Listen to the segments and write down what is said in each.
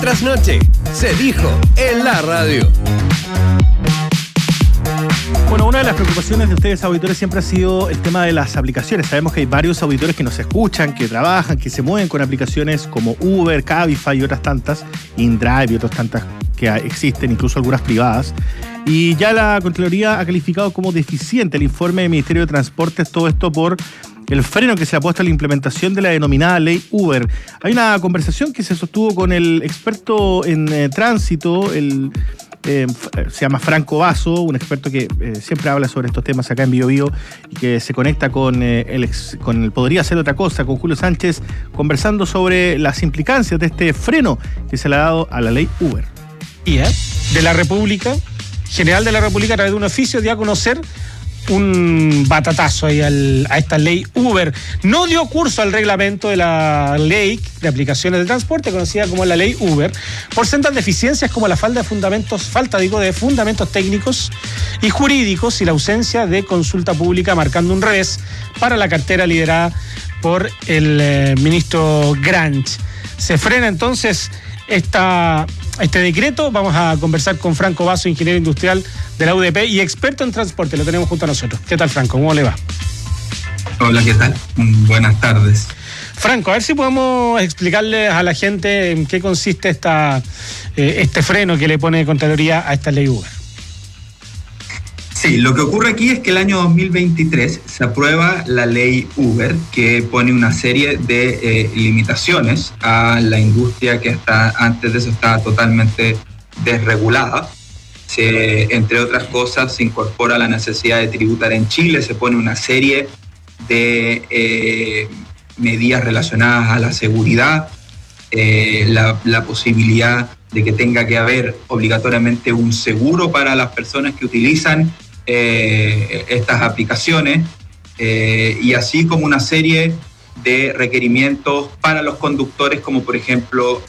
Trasnoche, se dijo en la radio. Bueno, una de las preocupaciones de ustedes, auditores, siempre ha sido el tema de las aplicaciones. Sabemos que hay varios auditores que nos escuchan, que trabajan, que se mueven con aplicaciones como Uber, Cabify y otras tantas, InDrive y otras tantas que existen, incluso algunas privadas. Y ya la Contraloría ha calificado como deficiente el informe del Ministerio de Transportes, todo esto por el freno que se ha puesto a la implementación de la denominada ley Uber. Hay una conversación que se sostuvo con el experto en tránsito, se llama Franco Basso, un experto que siempre habla sobre estos temas acá en Bio Bio y que se conecta con el Podría Ser Otra Cosa, con Julio Sánchez, conversando sobre las implicancias de este freno que se le ha dado a la ley Uber. De la República, General de la República, a través de un oficio, dio a conocer un batatazo ahí a esta ley Uber. No dio curso al reglamento de la ley de aplicaciones de transporte, conocida como la ley Uber, por sendas deficiencias como la falta de fundamentos técnicos y jurídicos y la ausencia de consulta pública, marcando un revés para la cartera liderada por el ministro Granch. Se frena entonces este decreto. Vamos a conversar con Franco Basso, ingeniero industrial de la UDP y experto en transporte. Lo tenemos junto a nosotros. ¿Qué tal, Franco? ¿Cómo le va? Hola, ¿qué tal? Buenas tardes. Franco, a ver si podemos explicarle a la gente en qué consiste este freno que le pone Contraloría a esta ley Uber. Sí, lo que ocurre aquí es que el año 2023 se aprueba la ley Uber, que pone una serie de limitaciones a la industria que antes de eso estaba totalmente desregulada. Entre otras cosas, se incorpora la necesidad de tributar en Chile, se pone una serie de medidas relacionadas a la seguridad, la posibilidad de que tenga que haber obligatoriamente un seguro para las personas que utilizan estas aplicaciones, y así como una serie de requerimientos para los conductores, como por ejemplo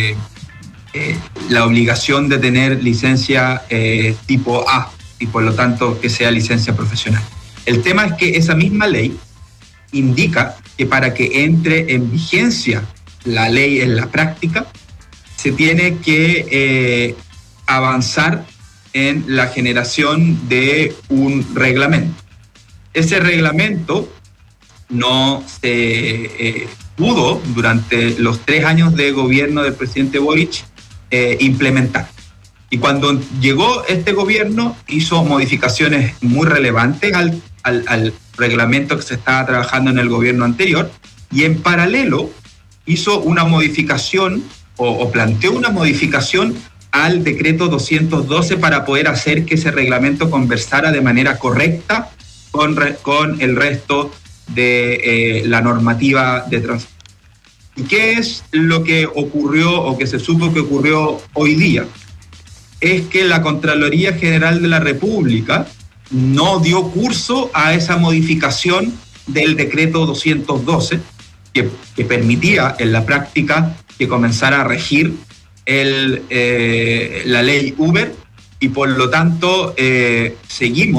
la obligación de tener licencia tipo A y por lo tanto que sea licencia profesional. El tema es que esa misma ley indica que para que entre en vigencia la ley en la práctica se tiene que avanzar en la generación de un reglamento. Ese reglamento no se pudo durante los 3 años de gobierno del presidente Boric implementar. Y cuando llegó este gobierno hizo modificaciones muy relevantes al reglamento que se estaba trabajando en el gobierno anterior, y en paralelo hizo una modificación o planteó una modificación al decreto 212 para poder hacer que ese reglamento conversara de manera correcta con el resto de la normativa de transporte. ¿Y qué es lo que ocurrió o que se supo que ocurrió hoy día? Es que la Contraloría General de la República no dio curso a esa modificación del decreto 212 que permitía en la práctica que comenzara a regir la ley Uber, y por lo tanto seguimos